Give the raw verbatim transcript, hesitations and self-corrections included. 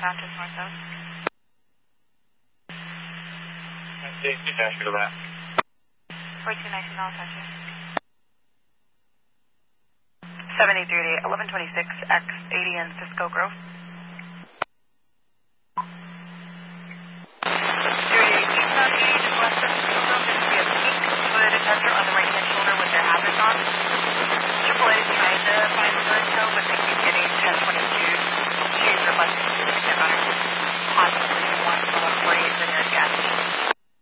Countess North-South. Safety, dash to that. forty-two nineteen, I'll touch you. seven eight three eight, eleven twenty-six, X eighty in Cisco Grove. three eight eight, Eastbound eighty, just west of Cisco Grove, there's going to be a pink Toyota Tundra on the right-hand shoulder with their hazards on. Triple A